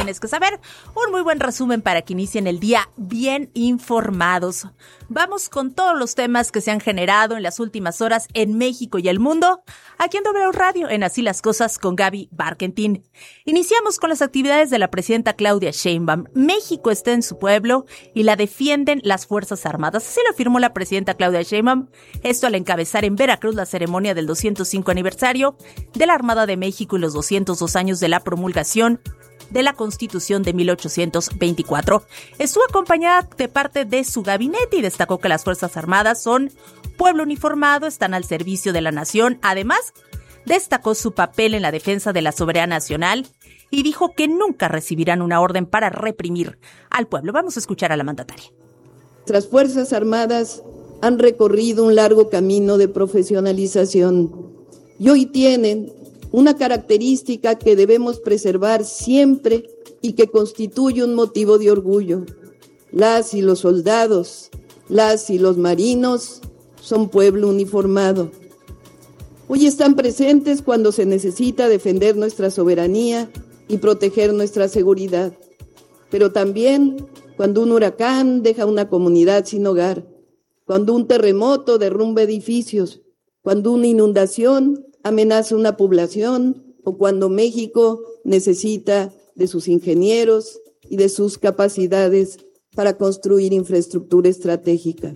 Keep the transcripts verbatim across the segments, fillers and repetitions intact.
tienes que saber. Un muy buen resumen para que inicien el día bien informados. Vamos con todos los temas que se han generado en las últimas horas en México y el mundo, aquí en W Radio, en Así las Cosas con Gaby Barkentin. Iniciamos con las actividades de la presidenta Claudia Sheinbaum. México está en su pueblo y la defienden las Fuerzas Armadas. Así lo afirmó la presidenta Claudia Sheinbaum. Esto al encabezar en Veracruz la ceremonia del doscientos cinco aniversario de la Armada de México y los doscientos dos años de la promulgación de la Constitución de mil ochocientos veinticuatro. Estuvo acompañada de parte de su gabinete y destacó que las Fuerzas Armadas son pueblo uniformado, están al servicio de la nación. Además, destacó su papel en la defensa de la soberanía nacional y dijo que nunca recibirán una orden para reprimir al pueblo. Vamos a escuchar a la mandataria. Nuestras Fuerzas Armadas han recorrido un largo camino de profesionalización y hoy tienen una característica que debemos preservar siempre y que constituye un motivo de orgullo. Las y los soldados, las y los marinos son pueblo uniformado. Hoy están presentes cuando se necesita defender nuestra soberanía y proteger nuestra seguridad, pero también cuando un huracán deja una comunidad sin hogar, cuando un terremoto derrumba edificios, cuando una inundación amenaza una población o cuando México necesita de sus ingenieros y de sus capacidades para construir infraestructura estratégica.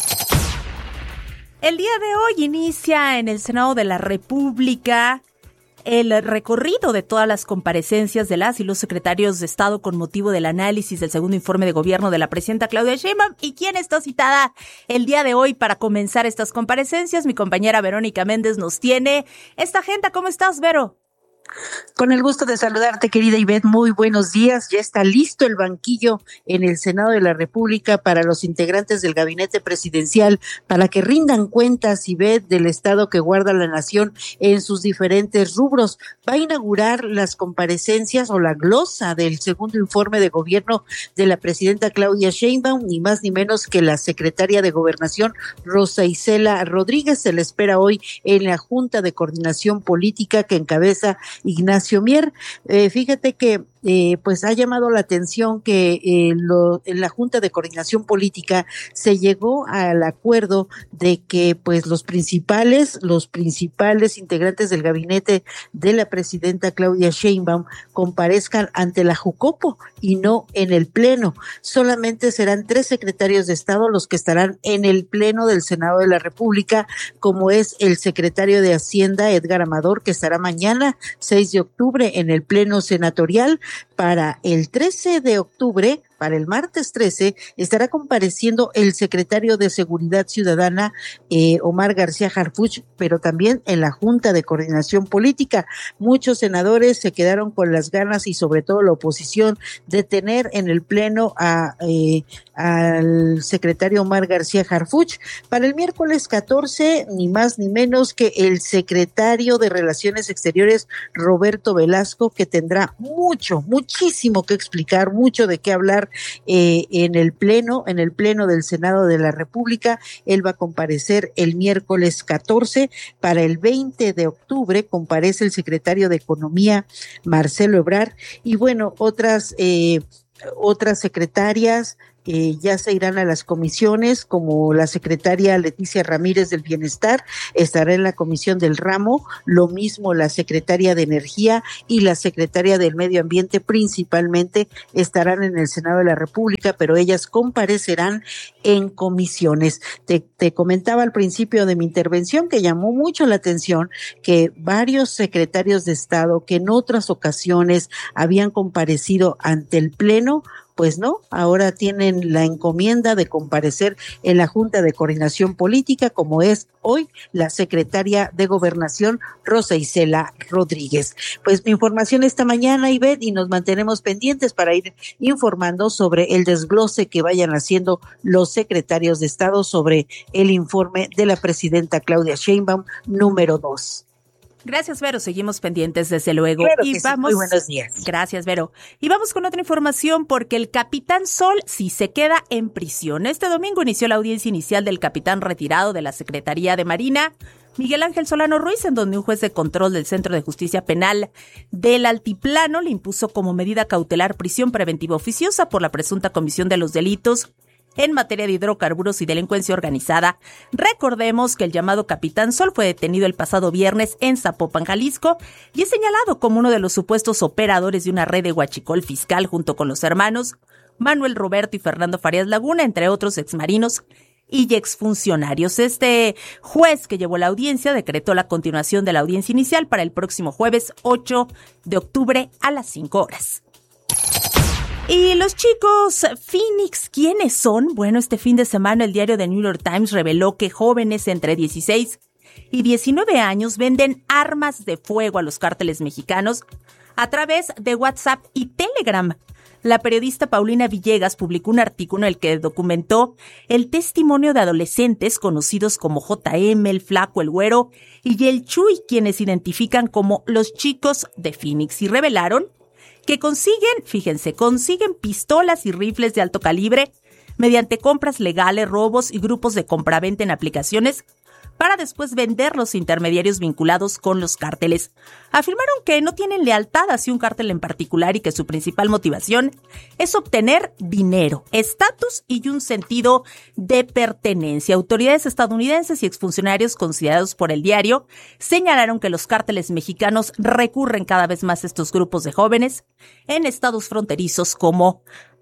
El día de hoy inicia en el Senado de la República el recorrido de todas las comparecencias de las y los secretarios de Estado con motivo del análisis del segundo informe de gobierno de la presidenta Claudia Sheinbaum. ¿Y quién está citada el día de hoy para comenzar estas comparecencias? Mi compañera Verónica Méndez nos tiene esta agenda. ¿Cómo estás, Vero? Con el gusto de saludarte, querida Ivette, muy buenos días. Ya está listo el banquillo en el Senado de la República para los integrantes del gabinete presidencial, para que rindan cuentas, Ivette, del estado que guarda la nación en sus diferentes rubros. Va a inaugurar las comparecencias o la glosa del segundo informe de gobierno de la presidenta Claudia Sheinbaum, ni más ni menos que la secretaria de Gobernación, Rosa Isela Rodríguez. Se le espera hoy en la Junta de Coordinación Política que encabeza Ignacio Mier. Eh, fíjate que eh, pues ha llamado la atención que eh, lo, en la Junta de Coordinación Política se llegó al acuerdo de que pues los principales, los principales integrantes del gabinete de la presidenta Claudia Sheinbaum comparezcan ante la Jucopo y no en el Pleno. Solamente serán tres secretarios de Estado los que estarán en el Pleno del Senado de la República, como es el secretario de Hacienda, Edgar Amador, que estará mañana, seis de octubre, en el Pleno Senatorial. Para el trece de octubre, para el martes trece, estará compareciendo el secretario de Seguridad Ciudadana, eh, Omar García Harfuch, pero también en la Junta de Coordinación Política. Muchos senadores se quedaron con las ganas y sobre todo la oposición de tener en el Pleno a, eh, al secretario Omar García Harfuch. Para el miércoles catorce, ni más ni menos que el secretario de Relaciones Exteriores, Roberto Velasco, que tendrá mucho, muchísimo que explicar, mucho de qué hablar Eh, en el pleno, en el pleno del Senado de la República. Él va a comparecer el miércoles catorce. Para el veinte de octubre comparece el secretario de Economía, Marcelo Ebrard, y bueno, otras eh, otras secretarias Eh, ya se irán a las comisiones, como la secretaria Leticia Ramírez del Bienestar estará en la comisión del ramo, lo mismo la secretaria de Energía y la secretaria del Medio Ambiente principalmente estarán en el Senado de la República, pero ellas comparecerán en comisiones. Te, te comentaba al principio de mi intervención que llamó mucho la atención que varios secretarios de Estado que en otras ocasiones habían comparecido ante el Pleno, pues no, ahora tienen la encomienda de comparecer en la Junta de Coordinación Política, como es hoy la secretaria de Gobernación, Rosa Isela Rodríguez. Pues mi información esta mañana, Ivette, y nos mantenemos pendientes para ir informando sobre el desglose que vayan haciendo los secretarios de Estado sobre el informe de la presidenta Claudia Sheinbaum número dos. Gracias, Vero. Seguimos pendientes, desde luego. Claro y que vamos. Sí. Muy buenos días. Gracias, Vero. Y vamos con otra información porque el Capitán Sol sí se queda en prisión. Este domingo inició la audiencia inicial del capitán retirado de la Secretaría de Marina, Miguel Ángel Solano Ruiz, en donde un juez de control del Centro de Justicia Penal del Altiplano le impuso como medida cautelar prisión preventiva oficiosa por la presunta comisión de los delitos en materia de hidrocarburos y delincuencia organizada. Recordemos que el llamado Capitán Sol fue detenido el pasado viernes en Zapopan, Jalisco, y es señalado como uno de los supuestos operadores de una red de huachicol fiscal junto con los hermanos Manuel Roberto y Fernando Farías Laguna, entre otros exmarinos y exfuncionarios. Este juez que llevó la audiencia decretó la continuación de la audiencia inicial para el próximo jueves ocho de octubre a las cinco horas. Y los chicos Phoenix, ¿quiénes son? Bueno, este fin de semana el diario The New York Times reveló que jóvenes entre dieciséis y diecinueve años venden armas de fuego a los cárteles mexicanos a través de WhatsApp y Telegram. La periodista Paulina Villegas publicó un artículo en el que documentó el testimonio de adolescentes conocidos como J M, el Flaco, el Güero y el Chuy, quienes identifican como los chicos de Phoenix, y revelaron que consiguen, fíjense, consiguen pistolas y rifles de alto calibre mediante compras legales, robos y grupos de compraventa en aplicaciones para después vender los intermediarios vinculados con los cárteles. Afirmaron que no tienen lealtad hacia un cártel en particular y que su principal motivación es obtener dinero, estatus y un sentido de pertenencia. Autoridades estadounidenses y exfuncionarios considerados por el diario señalaron que los cárteles mexicanos recurren cada vez más a estos grupos de jóvenes en estados fronterizos como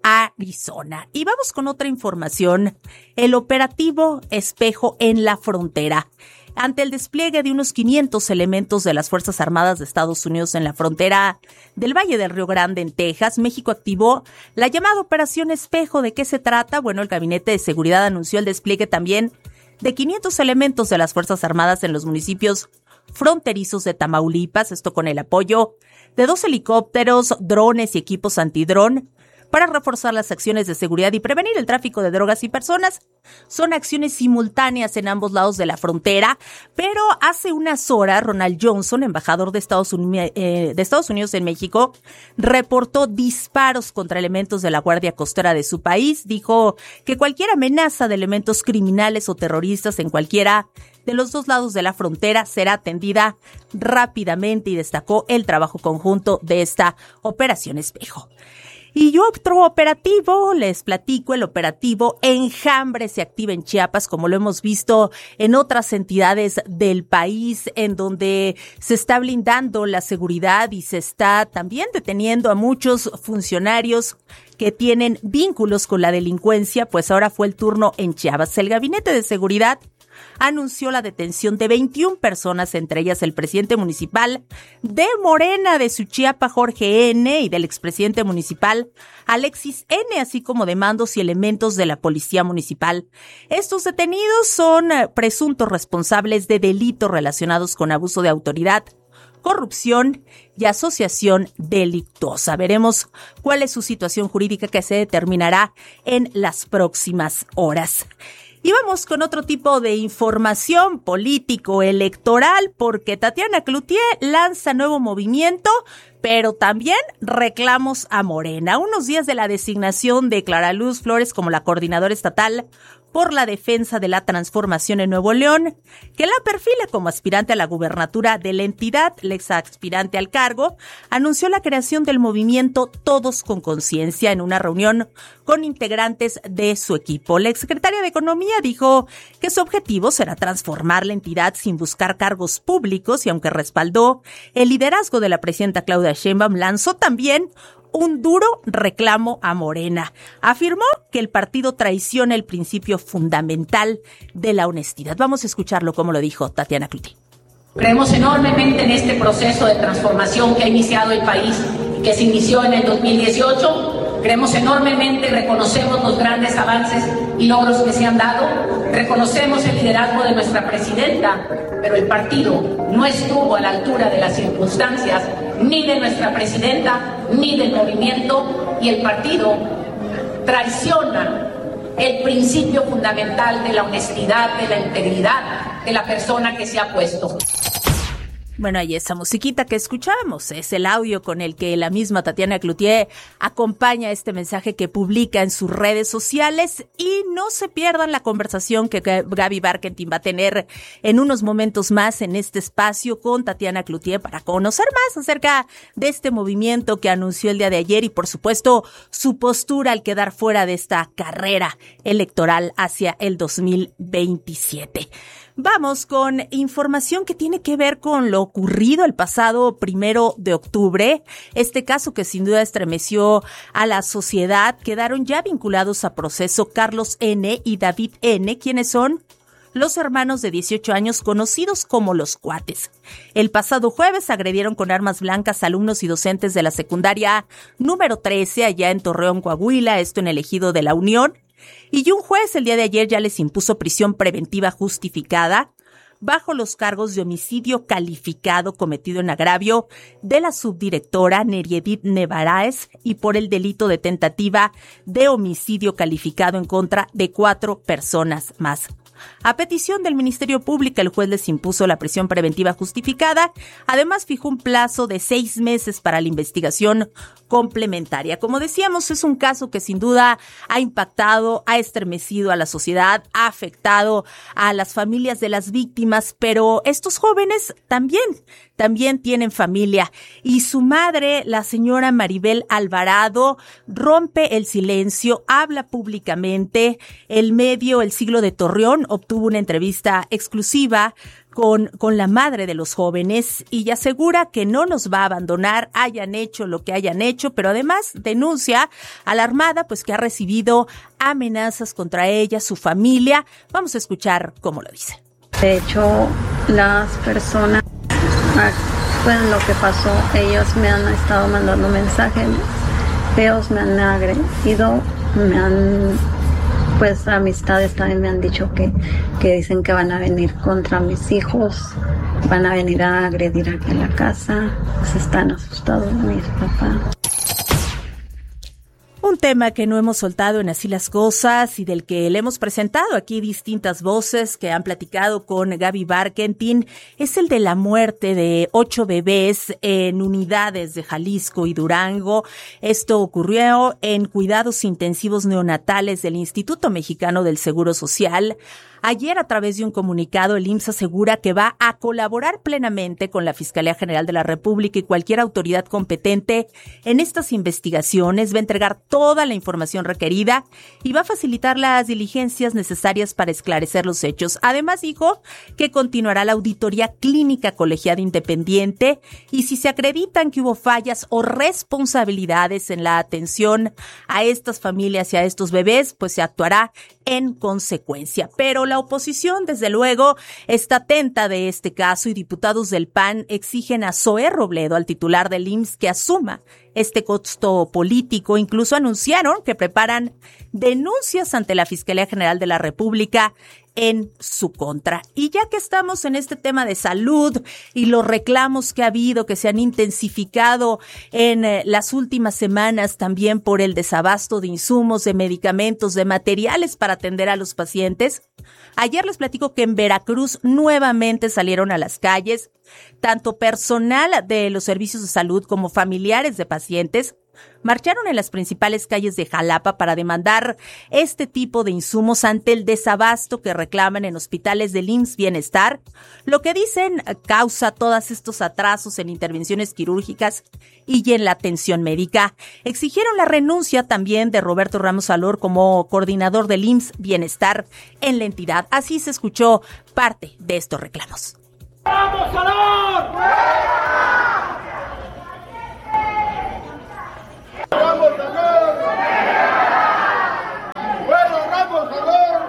Arizona. Y vamos con otra información. El operativo Espejo en la frontera. Ante el despliegue de unos quinientos elementos de las Fuerzas Armadas de Estados Unidos en la frontera del Valle del Río Grande, en Texas, México activó la llamada Operación Espejo. ¿De qué se trata? Bueno, el Gabinete de Seguridad anunció el despliegue también de quinientos elementos de las Fuerzas Armadas en los municipios fronterizos de Tamaulipas, esto con el apoyo de dos helicópteros, drones y equipos antidrón, para reforzar las acciones de seguridad y prevenir el tráfico de drogas y personas. Son acciones simultáneas en ambos lados de la frontera, pero hace unas horas Ronald Johnson, embajador de Estados Unidos, eh, de Estados Unidos en México, reportó disparos contra elementos de la Guardia Costera de su país. Dijo que cualquier amenaza de elementos criminales o terroristas en cualquiera de los dos lados de la frontera será atendida rápidamente, y destacó el trabajo conjunto de esta Operación Espejo. Y otro operativo, les platico, el operativo Enjambre se activa en Chiapas, como lo hemos visto en otras entidades del país, en donde se está blindando la seguridad y se está también deteniendo a muchos funcionarios que tienen vínculos con la delincuencia. Pues ahora fue el turno en Chiapas. El Gabinete de Seguridad anunció la detención de veintiuna personas, entre ellas el presidente municipal de Morena de Suchiapa, Jorge N., y del expresidente municipal Alexis N., así como de mandos y elementos de la policía municipal. Estos detenidos son presuntos responsables de delitos relacionados con abuso de autoridad, corrupción y asociación delictuosa. Veremos cuál es su situación jurídica, que se determinará en las próximas horas. Y vamos con otro tipo de información político-electoral, porque Tatiana Cloutier lanza nuevo movimiento, pero también reclamos a Morena. Unos días de la designación de Clara Luz Flores como la coordinadora estatal por la defensa de la transformación en Nuevo León, que la perfila como aspirante a la gubernatura de la entidad, la ex aspirante al cargo, anunció la creación del movimiento Todos con Conciencia en una reunión con integrantes de su equipo. La exsecretaria de Economía dijo que su objetivo será transformar la entidad sin buscar cargos públicos, y aunque respaldó el liderazgo de la presidenta Claudia Sheinbaum, lanzó también un duro reclamo a Morena. Afirmó que el partido traiciona el principio fundamental de la honestidad. Vamos a escucharlo como lo dijo Tatiana Cloutier. Creemos enormemente en este proceso de transformación que ha iniciado el país y que se inició en el dos mil dieciocho. Creemos enormemente, reconocemos los grandes avances y logros que se han dado. Reconocemos el liderazgo de nuestra presidenta, pero el partido no estuvo a la altura de las circunstancias, ni de nuestra presidenta, ni del movimiento, y el partido traiciona el principio fundamental de la honestidad, de la integridad de la persona que se ha puesto. Bueno, ahí esa musiquita que escuchamos es el audio con el que la misma Tatiana Cloutier acompaña este mensaje que publica en sus redes sociales, y no se pierdan la conversación que Gaby Barkentin va a tener en unos momentos más en este espacio con Tatiana Cloutier para conocer más acerca de este movimiento que anunció el día de ayer y, por supuesto, su postura al quedar fuera de esta carrera electoral hacia el dos mil veintisiete. Vamos con información que tiene que ver con lo ocurrido el pasado primero de octubre. Este caso que sin duda estremeció a la sociedad. Quedaron ya vinculados a proceso Carlos N. y David N., quienes son los hermanos de dieciocho años conocidos como Los Cuates. El pasado jueves agredieron con armas blancas a alumnos y docentes de la secundaria número trece allá en Torreón, Coahuila, esto en el ejido de La Unión. Y un juez el día de ayer ya les impuso prisión preventiva justificada bajo los cargos de homicidio calificado cometido en agravio de la subdirectora Neriedit Nevares y por el delito de tentativa de homicidio calificado en contra de cuatro personas más. A petición del Ministerio Público, el juez les impuso la prisión preventiva justificada. Además, fijó un plazo de seis meses para la investigación complementaria. Como decíamos, es un caso que sin duda ha impactado, ha estremecido a la sociedad, ha afectado a las familias de las víctimas, pero estos jóvenes también, también tienen familia. Y su madre, la señora Maribel Alvarado, rompe el silencio, habla públicamente. El medio El Siglo de Torreón obtuvo una entrevista exclusiva con, con la madre de los jóvenes y asegura que no los va a abandonar, hayan hecho lo que hayan hecho, pero además denuncia alarmada pues que ha recibido amenazas contra ella, su familia. Vamos a escuchar cómo lo dice. De hecho, las personas, pues lo que pasó, ellos me han estado mandando mensajes feos, me han agredido, me han... pues amistades también me han dicho que, que dicen que van a venir contra mis hijos, van a venir a agredir aquí en la casa, pues están asustados mis papás. Un tema que no hemos soltado en Así las Cosas y del que le hemos presentado aquí distintas voces que han platicado con Gaby Barkentin es el de la muerte de ocho bebés en unidades de Jalisco y Durango. Esto ocurrió en cuidados intensivos neonatales del Instituto Mexicano del Seguro Social. Ayer, a través de un comunicado, el I M S S asegura que va a colaborar plenamente con la Fiscalía General de la República y cualquier autoridad competente en estas investigaciones, va a entregar toda la información requerida y va a facilitar las diligencias necesarias para esclarecer los hechos. Además, dijo que continuará la auditoría clínica colegiada independiente y si se acreditan que hubo fallas o responsabilidades en la atención a estas familias y a estos bebés, pues se actuará en consecuencia. Pero la oposición, desde luego, está atenta de este caso y diputados del P A N exigen a Zoé Robledo, al titular del I M S S, que asuma este costo político. Incluso anunciaron que preparan denuncias ante la Fiscalía General de la República en su contra. Y ya que estamos en este tema de salud y los reclamos que ha habido, que se han intensificado en eh, las últimas semanas también por el desabasto de insumos, de medicamentos, de materiales para atender a los pacientes, ayer les platico que en Veracruz nuevamente salieron a las calles tanto personal de los servicios de salud como familiares de pacientes. Marcharon en las principales calles de Jalapa para demandar este tipo de insumos ante el desabasto que reclaman en hospitales del I M S S Bienestar, lo que dicen causa todos estos atrasos en intervenciones quirúrgicas y en la atención médica. Exigieron la renuncia también de Roberto Ramos Alor como coordinador del I M S S Bienestar en la entidad. Así se escuchó parte de estos reclamos. ¡Ramos Alor! ¡Ramos Alor! ¡Bueno, Ramos Alor!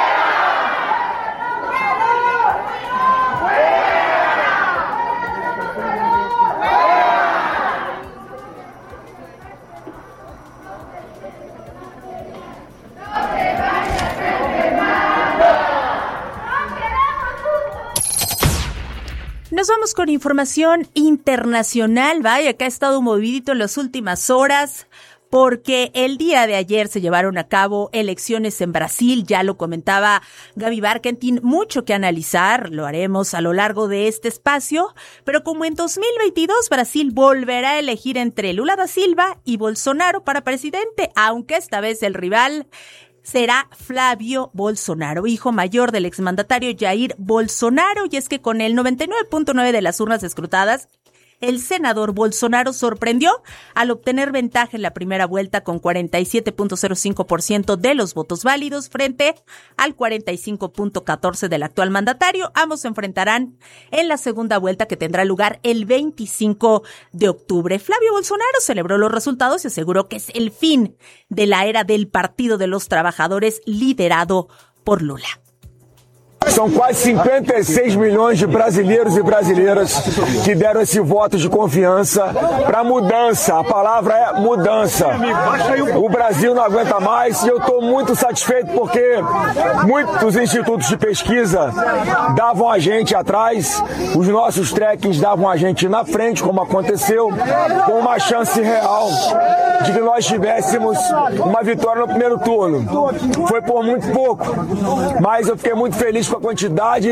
Nos vamos con información internacional. Vaya, que ha estado movidito en las últimas horas porque el día de ayer se llevaron a cabo elecciones en Brasil, ya lo comentaba Gaby Barkentin, mucho que analizar, lo haremos a lo largo de este espacio, pero como en dos mil veintidós Brasil volverá a elegir entre Lula da Silva y Bolsonaro para presidente, aunque esta vez el rival será Flavio Bolsonaro, hijo mayor del exmandatario Jair Bolsonaro, y es que con el noventa y nueve punto nueve de las urnas escrutadas, el senador Bolsonaro sorprendió al obtener ventaja en la primera vuelta con cuarenta y siete punto cero cinco por ciento de los votos válidos frente al cuarenta y cinco punto catorce por ciento del actual mandatario. Ambos se enfrentarán en la segunda vuelta que tendrá lugar el veinticinco de octubre. Flavio Bolsonaro celebró los resultados y aseguró que es el fin de la era del Partido de los Trabajadores liderado por Lula. São quase cinquenta e seis milhões de brasileiros e brasileiras que deram esse voto de confiança para mudança. A palavra é mudança. O Brasil não aguenta mais e eu estou muito satisfeito porque muitos institutos de pesquisa davam a gente atrás, os nossos trackings davam a gente na frente, como aconteceu, com uma chance real de que nós tivéssemos uma vitória no primeiro turno. Foi por muito pouco, mas eu fiquei muito feliz con la cantidad.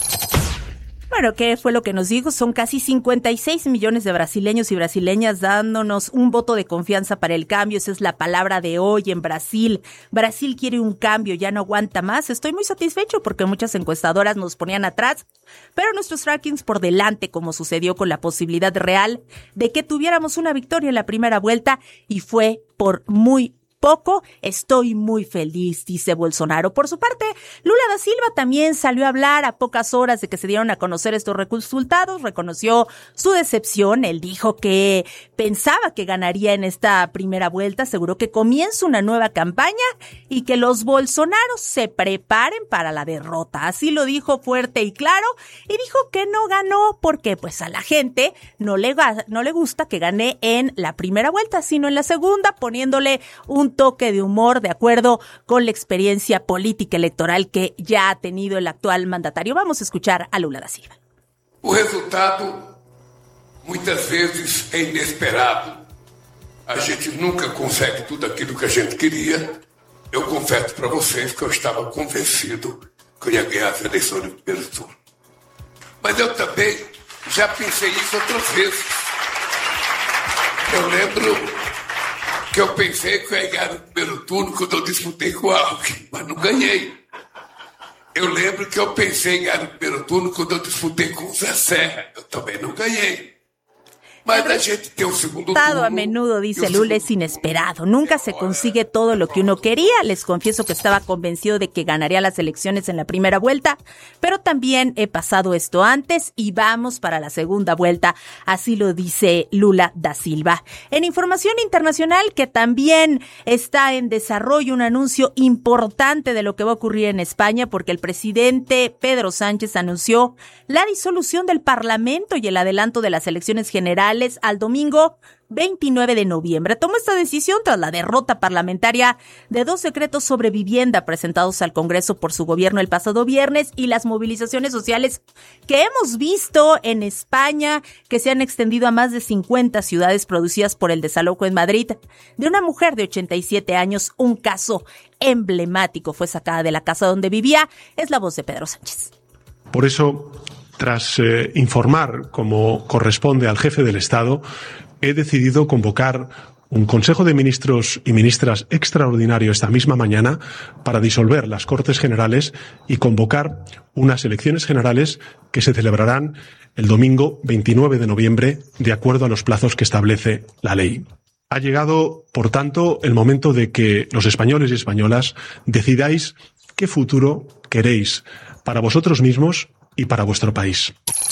Bueno, ¿qué fue lo que nos dijo? Son casi cincuenta y seis millones de brasileños y brasileñas dándonos un voto de confianza para el cambio. Esa es la palabra de hoy en Brasil. Brasil quiere un cambio, ya no aguanta más. Estoy muy satisfecho porque muchas encuestadoras nos ponían atrás, pero nuestros rankings por delante, como sucedió con la posibilidad real de que tuviéramos una victoria en la primera vuelta, y fue por muy poco. Estoy muy feliz, dice Bolsonaro. Por su parte, Lula da Silva también salió a hablar a pocas horas de que se dieron a conocer estos resultados, reconoció su decepción. Él dijo que pensaba que ganaría en esta primera vuelta, aseguró que comienza una nueva campaña y que los Bolsonaros se preparen para la derrota. Así lo dijo fuerte y claro, y dijo que no ganó porque pues a la gente no le, no le gusta que gane en la primera vuelta, sino en la segunda, poniéndole un toque de humor de acuerdo con la experiencia política electoral que ya ha tenido el actual mandatario. Vamos a escuchar a Lula da Silva. O resultado muitas vezes é inesperado. A gente nunca consegue tudo aquilo que a gente queria. Eu confesso para vocês que eu estava convencido que eu ia ganhar as eleições no primeiro turno. Mas eu também já pensei isso outras vezes. Eu lembro que eu pensei que eu ia ganhar no primeiro turno quando eu disputei com o Alckmin, mas não ganhei. Eu lembro que eu pensei em ganhar no primeiro turno quando eu disputei com o Zé Serra, eu também não ganhei. Mas a gente tem un segundo turno. A menudo, dice Lula, es inesperado. Nunca se consigue todo lo que uno quería. Les confieso que estaba convencido de que ganaría las elecciones en la primera vuelta, pero también he pasado esto antes y vamos para la segunda vuelta. Así lo dice Lula da Silva. En información internacional, que también está en desarrollo, un anuncio importante de lo que va a ocurrir en España, porque el presidente Pedro Sánchez anunció la disolución del Parlamento y el adelanto de las elecciones generales al domingo veintinueve de noviembre. Tomó esta decisión tras la derrota parlamentaria de dos decretos sobre vivienda presentados al Congreso por su gobierno el pasado viernes y las movilizaciones sociales que hemos visto en España, que se han extendido a más de cincuenta ciudades producidas por el desalojo en Madrid de una mujer de ochenta y siete años. Un caso emblemático, fue sacada de la casa donde vivía. Es la voz de Pedro Sánchez. Por eso, tras eh, informar como corresponde al jefe del Estado, he decidido convocar un Consejo de Ministros y Ministras extraordinario esta misma mañana para disolver las Cortes Generales y convocar unas elecciones generales que se celebrarán el domingo veintinueve de noviembre de acuerdo a los plazos que establece la ley. Ha llegado, por tanto, el momento de que los españoles y españolas decidáis qué futuro queréis para vosotros mismos y para vuestro país.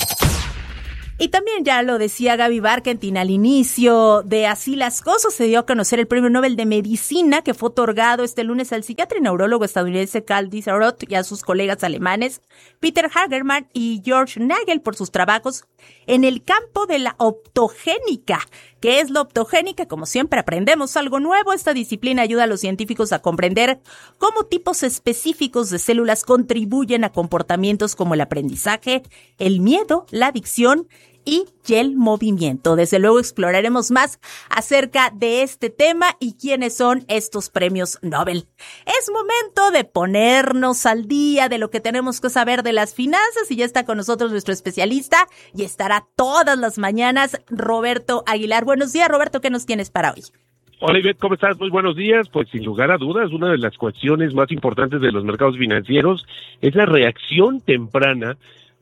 Y también ya lo decía Gaby Barkentin al inicio de Así las Cosas, se dio a conocer el Premio Nobel de Medicina que fue otorgado este lunes al psiquiatra y neurólogo estadounidense Karl Disarot y a sus colegas alemanes Peter Hagerman y George Nagel por sus trabajos en el campo de la optogénica. ¿Qué es la optogénica? Como siempre aprendemos algo nuevo. Esta disciplina ayuda a los científicos a comprender cómo tipos específicos de células contribuyen a comportamientos como el aprendizaje, el miedo, la adicción y el movimiento. Desde luego exploraremos más acerca de este tema y quiénes son estos premios Nobel. Es momento de ponernos al día de lo que tenemos que saber de las finanzas y ya está con nosotros nuestro especialista y estará todas las mañanas Roberto Aguilar. Buenos días, Roberto, ¿qué nos tienes para hoy? Hola Ivette, ¿cómo estás? Muy buenos días. Pues sin lugar a dudas, una de las cuestiones más importantes de los mercados financieros es la reacción temprana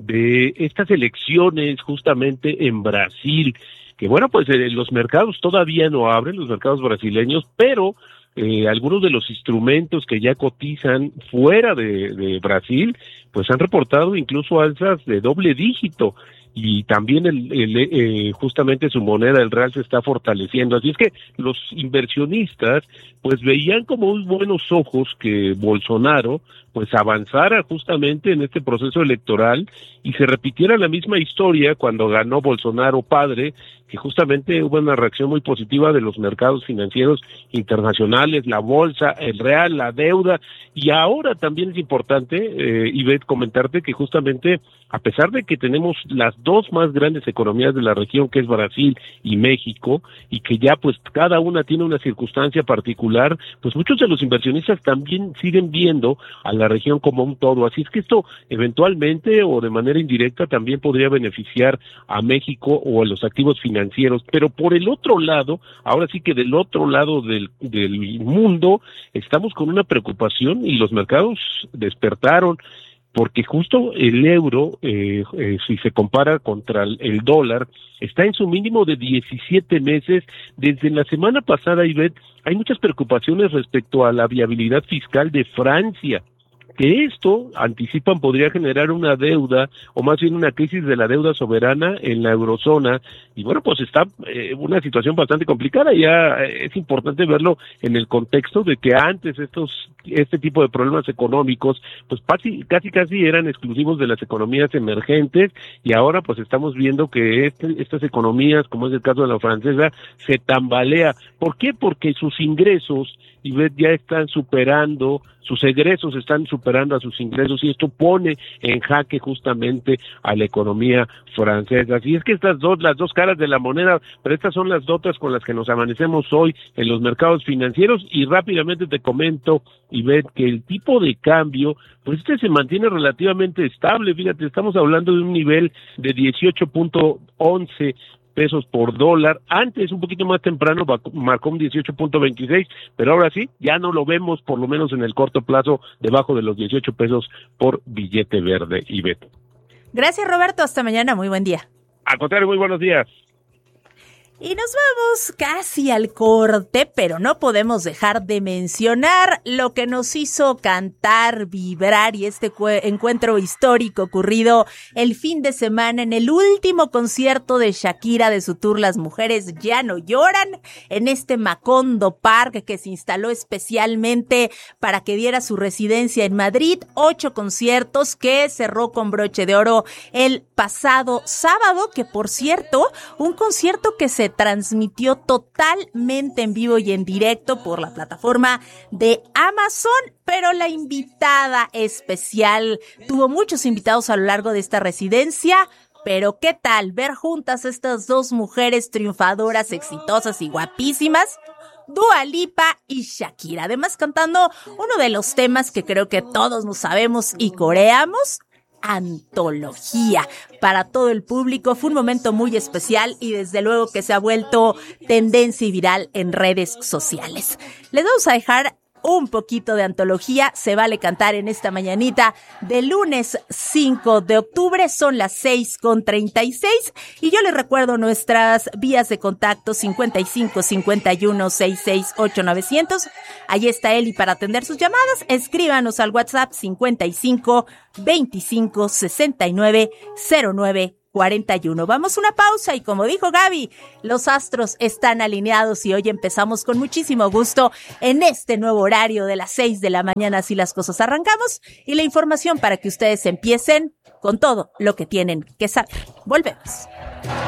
de estas elecciones justamente en Brasil, que bueno, pues eh, los mercados todavía no abren, los mercados brasileños, pero eh, algunos de los instrumentos que ya cotizan fuera de, de Brasil, pues han reportado incluso alzas de doble dígito, y también el, el eh, justamente su moneda, el real, se está fortaleciendo. Así es que los inversionistas pues veían con muy buenos ojos que Bolsonaro pues avanzara justamente en este proceso electoral y se repitiera la misma historia cuando ganó Bolsonaro padre, que justamente hubo una reacción muy positiva de los mercados financieros internacionales, la bolsa, el real, la deuda, y ahora también es importante, eh, Ivette, comentarte que justamente a pesar de que tenemos las dos más grandes economías de la región, que es Brasil y México, y que ya pues cada una tiene una circunstancia particular, pues muchos de los inversionistas también siguen viendo a la región como un todo, así es que esto eventualmente o de manera indirecta también podría beneficiar a México o a los activos financieros, pero por el otro lado, ahora sí que del otro lado del, del mundo, estamos con una preocupación y los mercados despertaron, porque justo el euro, eh, eh, si se compara contra el, el dólar, está en su mínimo de diecisiete meses. Desde la semana pasada, Ivette, hay muchas preocupaciones respecto a la viabilidad fiscal de Francia, que esto, anticipan, podría generar una deuda, o más bien una crisis de la deuda soberana en la eurozona, y bueno, pues está eh, una situación bastante complicada. Ya eh, es importante verlo en el contexto de que antes estos este tipo de problemas económicos, pues casi casi, casi eran exclusivos de las economías emergentes, y ahora pues estamos viendo que este, estas economías, como es el caso de la francesa, se tambalea. ¿Por qué? Porque sus ingresos, y ya están superando, sus egresos están superando a sus ingresos, y esto pone en jaque justamente a la economía francesa. Así es que estas dos, las dos caras de la moneda, pero estas son las notas con las que nos amanecemos hoy en los mercados financieros, y rápidamente te comento, Ivette, que el tipo de cambio, pues este se mantiene relativamente estable. Fíjate, estamos hablando de un nivel de dieciocho punto once pesos por dólar. Antes, un poquito más temprano, marcó un dieciocho punto veintiséis, pero ahora sí, ya no lo vemos, por lo menos en el corto plazo, debajo de los dieciocho pesos por billete verde, Ivette. Gracias, Roberto. Hasta mañana. Muy buen día. Al contrario, muy buenos días. Y nos vamos casi al corte, pero no podemos dejar de mencionar lo que nos hizo cantar, vibrar y este encuentro histórico ocurrido el fin de semana en el último concierto de Shakira de su tour Las Mujeres Ya No Lloran, en este Macondo Park que se instaló especialmente para que diera su residencia en Madrid. Ocho conciertos que cerró con broche de oro el pasado sábado, que por cierto, un concierto que se transmitió totalmente en vivo y en directo por la plataforma de Amazon, pero la invitada especial, tuvo muchos invitados a lo largo de esta residencia, pero ¿qué tal ver juntas estas dos mujeres triunfadoras, exitosas y guapísimas? Dua Lipa y Shakira, además cantando uno de los temas que creo que todos nos sabemos y coreamos, Antología, para todo el público. Fue un momento muy especial y desde luego que se ha vuelto tendencia y viral en redes sociales. Les vamos a dejar un poquito de Antología. Se vale cantar en esta mañanita de lunes cinco de octubre. Son las seis con treinta y seis y yo les recuerdo nuestras vías de contacto cincuenta y cinco, cincuenta y uno, sesenta y seis, ocho novecientos. Ahí está Eli para atender sus llamadas. Escríbanos al WhatsApp cincuenta y cinco, veinticinco, sesenta y nueve, cero nueve cuarenta y uno. Vamos a una pausa y como dijo Gaby, los astros están alineados y hoy empezamos con muchísimo gusto en este nuevo horario de las seis de la mañana. Así las cosas, arrancamos y la información para que ustedes empiecen con todo lo que tienen que saber. Volvemos.